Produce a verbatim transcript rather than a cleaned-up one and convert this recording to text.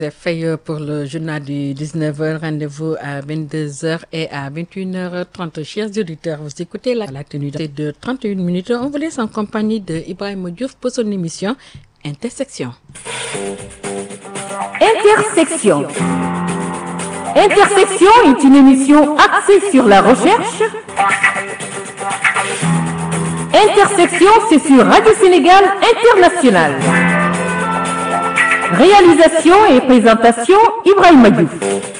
Fait pour le journal du dix-neuf heures, rendez-vous à vingt-deux heures et à vingt et une heures trente. Chers auditeurs, vous écoutez la, la tenue de trente et une minutes. On vous laisse en compagnie de Ibrahim Diouf pour son émission Intersection. Intersection. Intersection est une émission axée sur la recherche. Intersection, c'est sur Radio Sénégal International. Réalisation et présentation, Ibrahim Diouf.